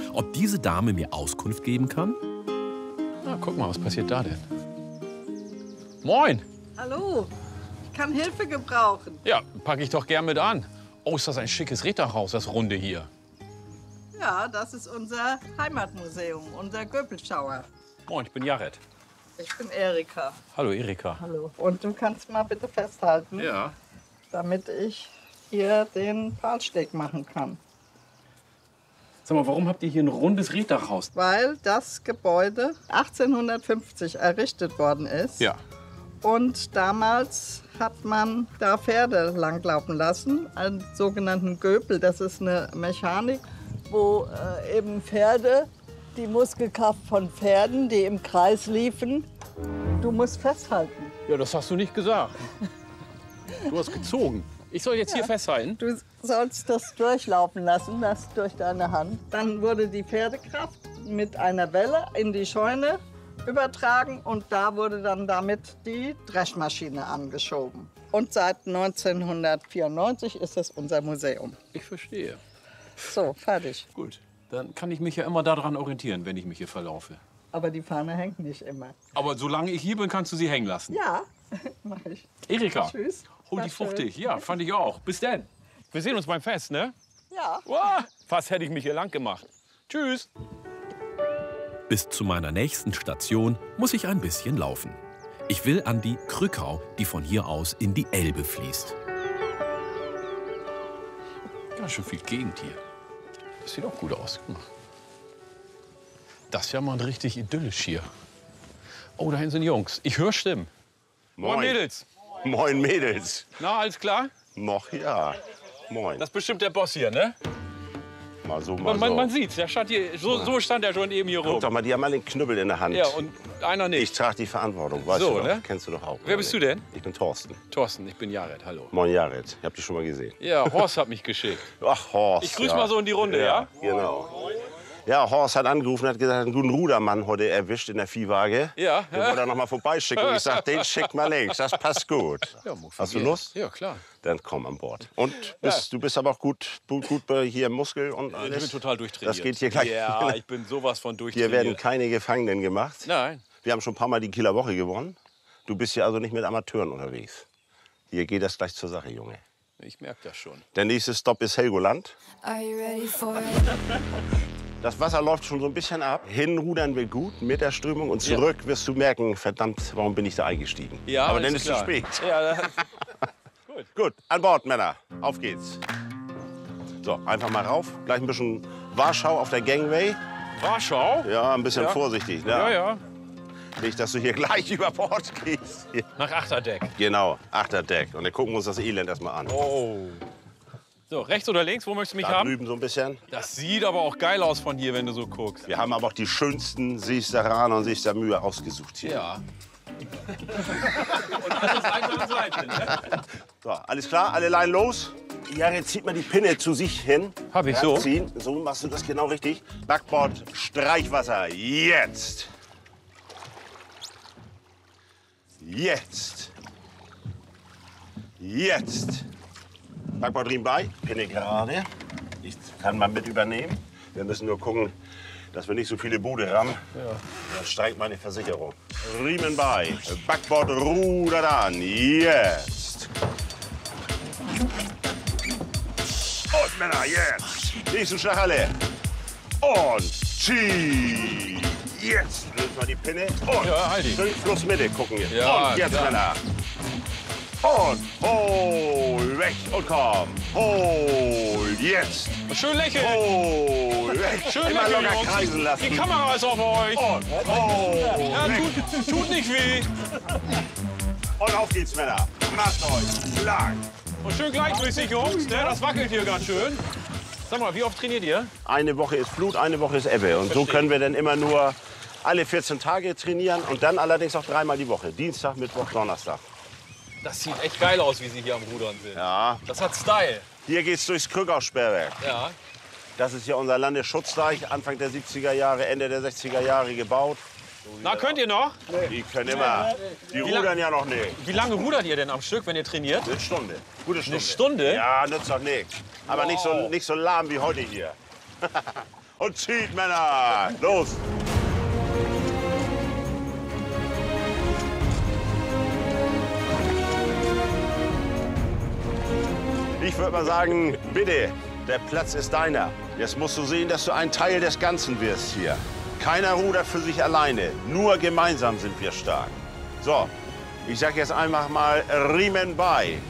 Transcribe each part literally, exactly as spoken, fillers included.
ob diese Dame mir Auskunft geben kann. Na, guck mal, was passiert da denn? Moin! Hallo, ich kann Hilfe gebrauchen. Ja, packe ich doch gern mit an. Oh, ist das ein schickes Reddachhaus, das Runde hier. Ja, das ist unser Heimatmuseum, unser Göbelschauer. Moin, ich bin Jared. Ich bin Erika. Hallo, Erika. Hallo. Und du kannst mal bitte festhalten, Ja. damit ich hier den Pfahlsteg machen kann. Sag mal, warum habt ihr hier ein rundes Reddachhaus? Weil das Gebäude achtzehnhundertfünfzig errichtet worden ist. Ja. Und damals hat man da Pferde langlaufen lassen, einen sogenannten Göbel. Das ist eine Mechanik, wo äh, eben Pferde, die Muskelkraft von Pferden, die im Kreis liefen, du musst festhalten. Ja, das hast du nicht gesagt. Du hast gezogen. Ich soll jetzt Ja. hier festhalten? Du sollst das durchlaufen lassen, das durch deine Hand. Dann wurde die Pferdekraft mit einer Welle in die Scheune übertragen und da wurde dann damit die Dreschmaschine angeschoben. Und seit neunzehnhundertvierundneunzig ist es unser Museum. Ich verstehe. So, fertig. Gut. Dann kann ich mich ja immer daran orientieren, wenn ich mich hier verlaufe. Aber die Fahne hängt nicht immer. Aber solange ich hier bin, kannst du sie hängen lassen. Ja, mach ich. Erika, Tschüss. hol War die schön. fruchtig. Ja, fand ich auch. Bis dann. Wir sehen uns beim Fest, ne? Ja. Uah, fast hätte ich mich hier lang gemacht. Tschüss. Bis zu meiner nächsten Station muss ich ein bisschen laufen. Ich will an die Krückau, die von hier aus in die Elbe fließt. Ganz schön viel Gegend hier. Das sieht auch gut aus. Guck mal. Das ist ja mal richtig idyllisch hier. Oh, da hinten sind Jungs. Ich höre Stimmen. Moin, Mädels. Moin Mädels. Na, alles klar? Noch ja. Moin. Das ist bestimmt der Boss hier, ne? Mal so, mal Man, man, so. man sieht's. Der stand hier, so, so stand er schon eben hier Guck rum. doch mal, die haben alle einen Knüppel in der Hand. Ja, und einer ich nicht. trage die Verantwortung, weißt So, du doch. ne? Kennst du doch auch. Wer oder bist nicht? du denn? Ich bin Thorsten. Thorsten, ich bin Jared. Hallo. Moin Jared. Ich hab dich schon mal gesehen. Ja, Horst hat mich geschickt. Ach, Horst. Ich grüß ja. mal so in die Runde, ja? Genau. Ja, Horst hat angerufen und hat gesagt, er hat einen guten Rudermann heute erwischt in der Viehwaage. Ja. Den wollte er noch mal vorbeischicken. Und ich sag, den schick mal links, das passt gut. Ja, Mucki, Hast du ja. Lust? Ja, klar. Dann komm an Bord. Und bist, du bist aber auch gut, gut, gut bei hier im Muskel und Ich alles? bin total durchtrainiert. Das geht hier gleich. Ja, ich bin sowas von Hier durchtrainiert. werden keine Gefangenen gemacht. Nein. Wir haben schon ein paar Mal die Kieler Woche gewonnen. Du bist hier also nicht mit Amateuren unterwegs. Hier geht das gleich zur Sache, Junge. Ich merke das schon. Der nächste Stopp ist Helgoland. Are you ready for it? Das Wasser läuft schon so ein bisschen ab. Hinrudern wir gut mit der Strömung und zurück wirst du merken, verdammt, warum bin ich da eingestiegen? Ja, aber alles dann ist klar. zu spät. Ja, das, Gut, an Bord, Männer. Auf geht's. So, einfach mal rauf. Gleich ein bisschen Warschau auf der Gangway. Warschau? Ja, ein bisschen Ja. vorsichtig. Ne? Ja, ja. Nicht, dass du hier gleich über Bord gehst. Nach Achterdeck. Genau, Achterdeck. Und dann gucken wir uns das Elend erstmal an. Oh. So, rechts oder links, wo möchtest du mich Da haben? drüben so ein bisschen. Das sieht aber auch geil aus von hier, wenn du so guckst. Wir haben aber auch die schönsten Seesteraner und Seester Mühe ausgesucht hier. Ja. Und alles Seite an Seite, ne? So, alles klar, alle Leinen los. Ja, jetzt zieht man die Pinne zu sich hin. Hab ich Ja, so. Ziehen. So machst du das genau richtig. Backbord, Streichwasser, jetzt. Jetzt. Jetzt. Backbordriemen bei, Pinne gerade. Ich kann mal mit übernehmen. Wir müssen nur gucken, dass wir nicht so viele Bude haben. Dann steigt meine Versicherung. Riemen bei, Backbord rudert an. Jetzt. Und Männer, jetzt. Nächsten Schlag alle. Und zieh. Jetzt lösen wir die Pinne. Und Ja, halt die. schön Fluss Mitte gucken wir. Ja, und jetzt, klar. Männer. Und hol weg und komm. Hol jetzt. Schön lächeln. Hol weg. Schön Immer lächeln, locker Jungs. kreisen lassen. Die Kamera ist auf euch. Und hol Ja, weg. tut, tut nicht weh. Und auf geht's, Männer. Macht euch lang. Und schön gleichmäßig, Jungs. Ne, das wackelt hier ganz schön. Sag mal, wie oft trainiert ihr? Eine Woche ist Flut, eine Woche ist Ebbe. Und so Verstehe. können wir dann immer nur alle vierzehn Tage trainieren und dann allerdings auch dreimal die Woche. Dienstag, Mittwoch, Donnerstag. Das sieht echt geil aus, wie sie hier am Rudern sind. Ja. Das hat Style. Hier geht's durchs Krückau-Sperrwerk. Ja. Das ist ja unser Landesschutzdeich, Anfang der siebziger Jahre, Ende der sechziger Jahre gebaut. Na, könnt ihr noch? Die können immer. Die lang- rudern ja noch nicht. Wie lange rudert ihr denn am Stück, wenn ihr trainiert? Eine Stunde. Gute Stunde. Eine Stunde? Ja, nützt doch nichts. Aber nicht, so, nicht so lahm wie heute hier. und zieht, Männer. Los. Ich würde mal sagen, bitte, der Platz ist deiner. Jetzt musst du sehen, dass du ein Teil des Ganzen wirst hier. Keiner rudert für sich alleine. Nur gemeinsam sind wir stark. So, ich sag jetzt einfach mal Riemen bei.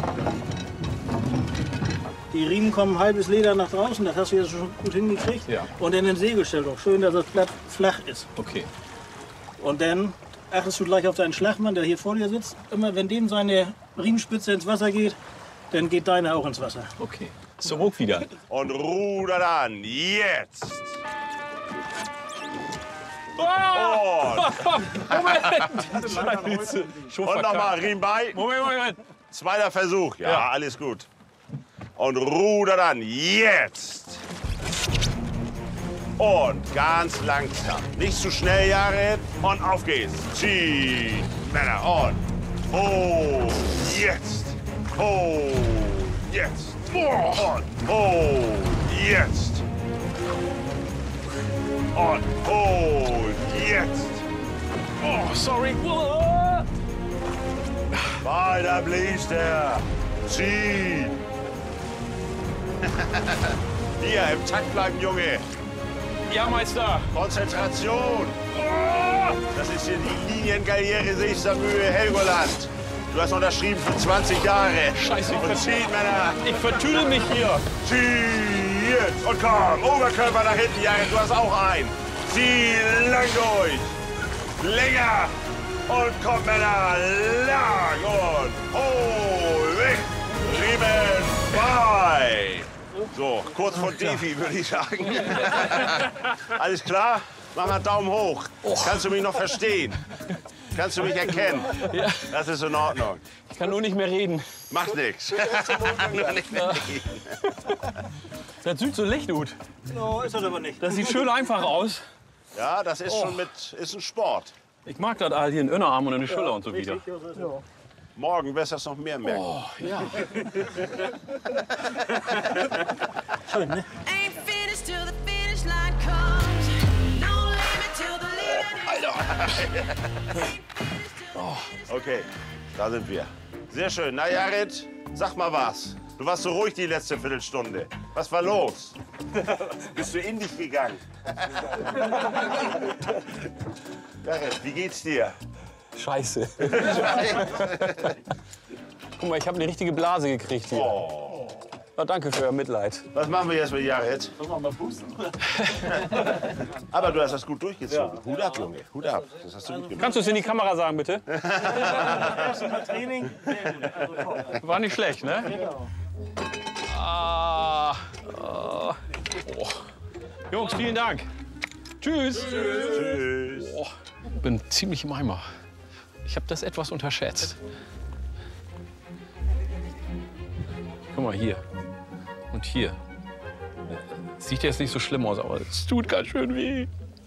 Die Riemen kommen halbes Leder nach draußen, das hast du jetzt schon gut hingekriegt. Ja. Und dann den Segelstell auch schön, dass das Blatt flach ist. Okay. Und dann achtest du gleich auf deinen Schlagmann, der hier vor dir sitzt. Immer wenn dem seine Riemenspitze ins Wasser geht, dann geht deine auch ins Wasser. Okay. Zurück wieder. Und rudert an. Jetzt. Moment! Scheiße. Schon Und nochmal verkackt. Riemen bei. Moment, Moment. Zweiter Versuch. Ja, Ja. alles gut. Und rudert an. Jetzt. Und ganz langsam. Nicht zu schnell, Jared. Und auf geht's. Zieh. Männer. Und. Oh. Jetzt. Oh. Jetzt. Und. Oh. Jetzt. Und. Oh. Jetzt. Oh, sorry. Weiter bläst er. Zieh. Hier, im Takt bleiben, Junge. Ja, Meister. Konzentration. Das ist hier die Linienkarriere Seester Mühe Helgoland. Du hast unterschrieben für zwanzig Jahre. Scheiße, ich Und zieht, Männer. Ich vertüdel mich hier. Zieh jetzt. Und komm, Oberkörper nach hinten, Jared. Du hast auch einen. Zieh lang durch. Länger. Und komm, Männer. Lang. Und hol weg. Riemen bei. So, kurz vor Defi, würde ich sagen. Alles klar? Mach mal Daumen hoch. Kannst du mich noch verstehen? Kannst du mich erkennen? Ja. Das ist in Ordnung. Ich kann nur nicht mehr reden. Macht nichts. Nur nicht mehr reden. Das sieht so leicht gut. No, ist das aber nicht. Das sieht schön einfach aus. Ja, das ist schon mit, ist ein Sport. Ich mag das all hier in Innerarm und in die Schulter und so wieder. Morgen wirst du das noch mehr merken. Oh, ja. Schön, ne? Ain't finished till the finish line comes. No limit till the limit is Okay, da sind wir. Sehr schön. Na, Jared, sag mal was. Du warst so ruhig die letzte Viertelstunde. Was war los? Bist du in dich gegangen? Jared, wie geht's dir? Scheiße. Guck mal, ich habe eine richtige Blase gekriegt hier. Oh. Ja, danke für euer Mitleid. Was machen wir jetzt mit Jared? Sollen wir mal pusten? Aber du hast das gut durchgezogen. Hut ab, Junge. Hut ab. Das hast du gut gemacht. Kannst du es in die Kamera sagen, bitte? Erstmal Training. Sehr gut. Also toll. War nicht schlecht, ne? Genau. Ah, ah. Oh. Jungs, vielen Dank. Tschüss. Tschüss. Oh, bin ziemlich im Eimer. Ich habe das etwas unterschätzt. Guck mal hier und hier. Sieht jetzt nicht so schlimm aus, aber es tut ganz schön weh.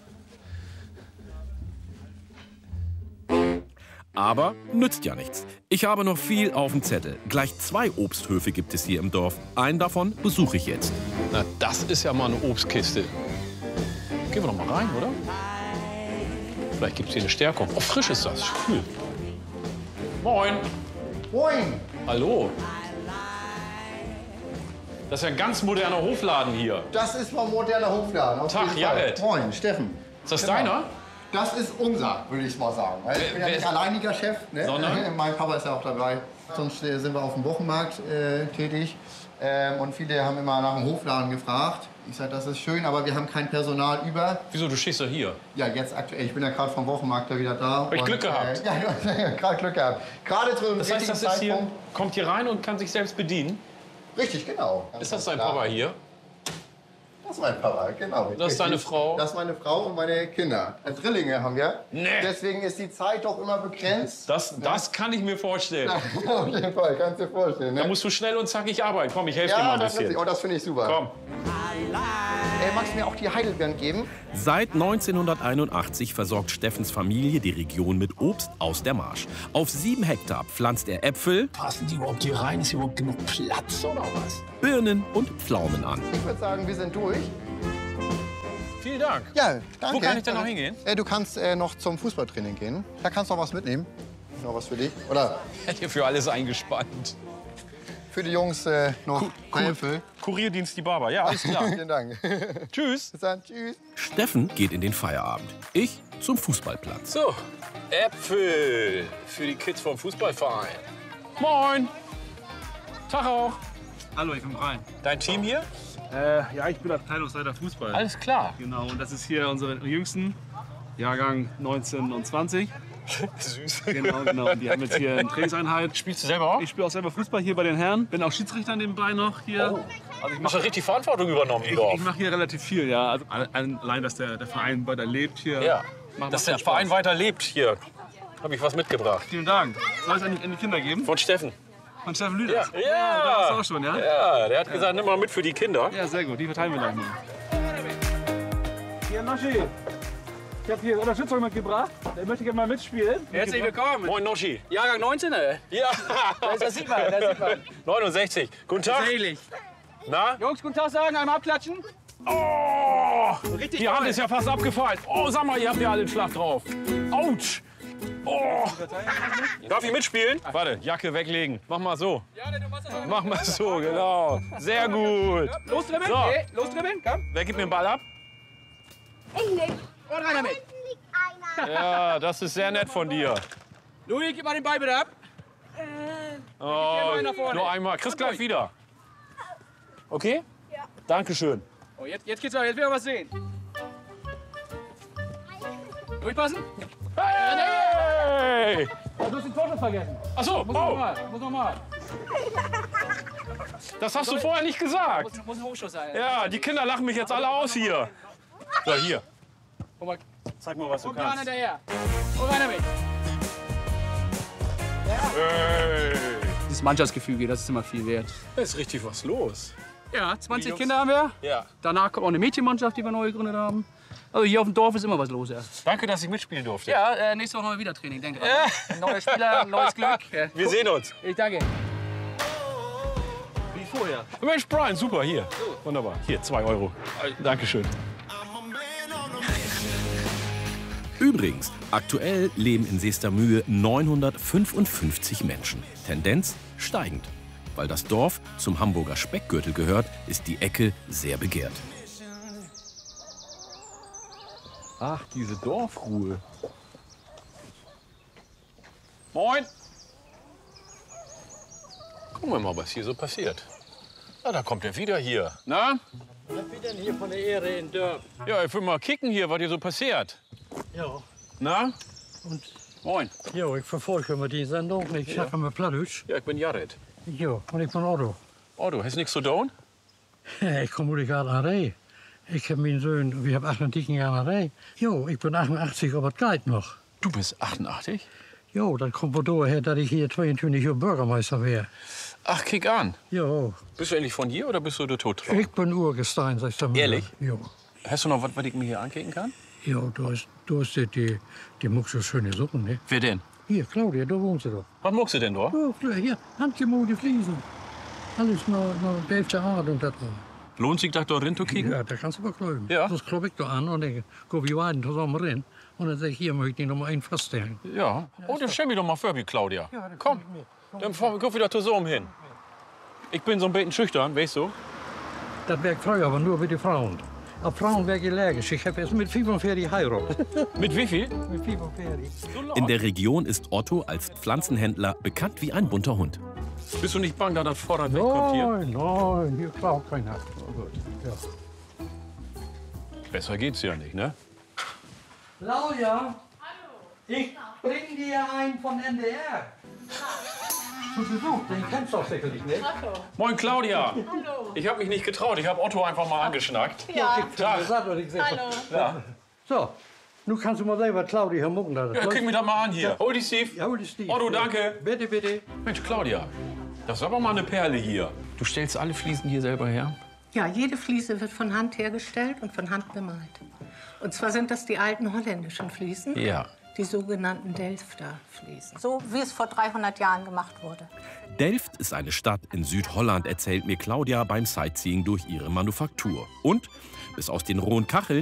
Aber nützt ja nichts. Ich habe noch viel auf dem Zettel. Gleich zwei Obsthöfe gibt es hier im Dorf. Einen davon besuche ich jetzt. Na, das ist ja mal eine Obstkiste. Gehen wir doch mal rein, oder? Vielleicht gibt es hier eine Stärkung. Oh, frisch ist das. Cool. Moin. Moin! Hallo. Das ist ja ein ganz moderner Hofladen hier. Das ist mal ein moderner Hofladen. auf Tag, jeden Fall. Jared. Moin, Steffen. Ist das Genau. deiner? Das ist unser, würde ich mal sagen. Weil ich bin ja wer nicht ist- alleiniger Chef. Ne? Sondern? Mein Papa ist ja auch dabei. Sonst äh, sind wir auf dem Wochenmarkt äh, tätig. Ähm, und viele haben immer nach dem Hofladen gefragt. Ich sage, das ist schön, aber wir haben kein Personal über. Wieso, du stehst doch hier. Ja, jetzt aktuell. Ich bin ja gerade vom Wochenmarkt da wieder da. Hab ich Glück gehabt. Äh, ja, ja, gerade Glück gehabt. Gerade zu einem Das heißt, richtigen das ist hier, Zeitpunkt. kommt hier rein und kann sich selbst bedienen. Richtig, genau. Ganz, Ist das ganz dein klar. Papa hier? Das ist mein Papa, genau. Das ist deine Frau? Das ist meine Frau und meine Kinder. Äh, Drillinge haben wir. Nee. Deswegen ist die Zeit doch immer begrenzt. Das, das kann ich mir vorstellen. Auf jeden Fall, kannst du dir vorstellen. Da Ne? musst du schnell und zackig arbeiten. Komm, ich helfe dir mal Ja, ein das, bisschen. oh, das finde ich super. Komm. Äh, magst du mir auch die Heidelbeeren geben? Seit neunzehnhunderteinundachtzig versorgt Steffens Familie die Region mit Obst aus der Marsch. Auf sieben Hektar pflanzt er Äpfel, Passen die überhaupt hier rein? Ist hier überhaupt genug Platz oder was? Birnen und Pflaumen an. Ich würde sagen, wir sind durch. Vielen Dank. Ja, danke. Wo kann ich denn noch hingehen? Äh, du kannst äh, noch zum Fußballtraining gehen. Da kannst du noch was mitnehmen. Noch was für dich. Oder Hätte hier für alles eingespannt. für die Jungs äh, noch Hilfe. Kurierdienst die Barber. Ja, alles klar. Vielen Dank. Tschüss. Bis dann. Tschüss. Steffen geht in den Feierabend. Ich zum Fußballplatz. So, Äpfel für die Kids vom Fußballverein. Moin. Tag auch. Hallo, ich bin Brian. Dein Team hier? Äh, ja, ich bin Abteilungsleiter Fußball. Alles klar. Genau, und das ist hier unsere Jüngsten, Jahrgang neunzehn und zwanzig. Süß. Genau, genau. Und die haben jetzt hier eine Trainingseinheit. Spielst du selber auch? Ich spiele auch selber Fußball hier bei den Herren. Bin auch Schiedsrichter nebenbei noch hier. Oh. Also ich mache richtig Verantwortung übernommen im Ich, Dorf. ich mache hier relativ viel, ja. Also allein, dass der, der Verein weiter lebt hier. Ja, macht- dass macht der Spaß. Verein weiter lebt hier. Habe ich was mitgebracht. Vielen Dank. Soll es an die, an die Kinder geben? Von Steffen. Von Steffen Lüders? Ja. Da warst du auch schon, ja? Ja, der hat gesagt, nimm mal mit für die Kinder. Ja, sehr gut. Die verteilen wir gleich mal. Hier, Noschi. Ich habe hier Unterstützung mitgebracht. Der möchte gerne mal mitspielen. Herzlich willkommen. Moin Noschi. Jahrgang neunzehn, ey. Ja. Das sieht man, das sieht man. neunundsechzig. Guten Tag. Tatsächlich. Na? Jungs, guten Tag sagen, einmal abklatschen. Oh, Richtig die toll. Hand ist ja fast abgefallen. Oh, sag mal, ihr habt ja alle den Schlag drauf. Autsch. Oh. Darf ich mitspielen? Warte, Jacke weglegen. Mach mal so. Ja, du machst das. Mach mal so, genau. Sehr gut. Los, dribbeln. So. Okay, los, dribbeln. Komm. Wer gibt mir den Ball ab? Ich nicht. Und rein damit. Liegt einer. Ja, das ist sehr nett von dir. Louis, gib mal den Ball bitte ab. Oh, nach vorne. nur einmal. Kriegst gleich wieder. Okay? Ja. Dankeschön. Oh, jetzt, jetzt geht's weiter. Jetzt will ich was sehen. Durchpassen. Hey! Oh, du hast den Torschutz vergessen. Ach so, Muss oh, nochmal. Muss nochmal. das hast du vorher nicht gesagt. Muss, muss ein Hochschuss sein. Ja, die Kinder lachen mich jetzt alle aus hier. So, hier. Guck mal. Zeig mal, was du Guck mal kannst. hinterher. Und rein damit. Hey. Dieses Mannschaftsgefüge, das ist immer viel wert. Da ist richtig was los. Ja, zwanzig Jungs- Kinder haben wir. Ja. Danach kommt auch eine Mädchenmannschaft, die wir neu gegründet haben. Also hier auf dem Dorf ist immer was los erst. Danke, dass ich mitspielen durfte. Ja, äh, nächste Woche haben wir wieder Training, denke ich. Neue Spieler, neues Glück. Ja. Wir sehen uns. Ich danke. Wie vorher. Mensch, Brian, super, hier. Wunderbar. Hier, zwei Euro. Dankeschön. Übrigens, aktuell leben in Seestermühe neunhundertfünfundfünfzig Menschen. Tendenz steigend. Weil das Dorf zum Hamburger Speckgürtel gehört, ist die Ecke sehr begehrt. Ach, diese Dorfruhe. Moin. Gucken wir mal, was hier so passiert. Na, da kommt er wieder hier. Na? Was ist denn hier von der Ehre in Dörp? Ja, ich will mal kicken hier, was hier so passiert. Ja. Na? Und Moin. ja, ich verfolge immer die Sendung. Ich sage immer Plattdeutsch. Ja, ich bin Jared. Ja, und ich bin Otto. Oh, du hast nichts zu tun? Ich komme uit Galerij. Ich habe meinen Sohn, wir haben achtunddreißig Jahre Galerij. Jo, ich bin achtundachtzig, aber es geht noch. Du bist achtundachtzig? Jo, das kommt wohl daher, dass ich hier zweiundzwanzig Jahre Bürgermeister wäre. Ach, kick an. Jo, Bist du endlich von hier oder bist du der Todtrau? ich bin Urgestein, sag ich mal. Ehrlich? Jo. Hast du noch was, was ich mir hier ankicken kann? Jo, du hast, du hast die, die, die muckst so schöne Suppen, ne? Wer denn? Hier, Claudia, da wohnst du doch. Was muckst du denn da? Oh, hier, handgemolte Fliesen. Alles noch, noch elfte Art und das. Lohnt sich das da drin zu kicken? Ja, da kannst du mal klopfen. Ja. Das klopfe ich da an und dann gucke ich beiden zusammen rein. Und dann sage ich, hier möchte ich noch mal einen feststellen. Ja. Oh, dann stell mich doch mal vor, wie Claudia. Komm, dann fahr- guck wieder zusammen hin. Ich bin so ein bisschen schüchtern, weißt du? Das wäre früher, aber nur mit den Frauen. Auf Frauen wäre ich allergisch. Ich habe erst mit fünfundvierzig heiratet. Mit wie viel? mit fünfundvierzig. In der Region ist Otto als Pflanzenhändler bekannt wie ein bunter Hund. Bist du nicht bang, dass das Vorrat wegkommt hier? Nein, nein, hier klaut keiner. Oh gut. Ja. Besser geht's ja nicht, ne? Claudia. Hallo. Ich bring dir einen von N D R. Zu Besuch, den kennst du doch sicherlich nicht. Moin, Claudia. Hallo. Ich habe mich nicht getraut. Ich habe Otto einfach mal angeschnackt. Ja. Tag. Hallo. Ja. So, nun kannst du mal sehen, was Claudia mucken hat. Ja, krieg mich doch mal an hier. Hol die Steve. Ja, hol die Steve. Otto, danke. Bitte, bitte. Mensch, Claudia, das ist aber mal eine Perle hier. Du stellst alle Fliesen hier selber her? Ja, jede Fliese wird von Hand hergestellt und von Hand bemalt. Und zwar sind das die alten holländischen Fliesen, Ja. die sogenannten Delfter Fliesen. So wie es vor dreihundert Jahren gemacht wurde. Delft ist eine Stadt in Südholland, erzählt mir Claudia beim Sightseeing durch ihre Manufaktur. Und bis aus den rohen Kacheln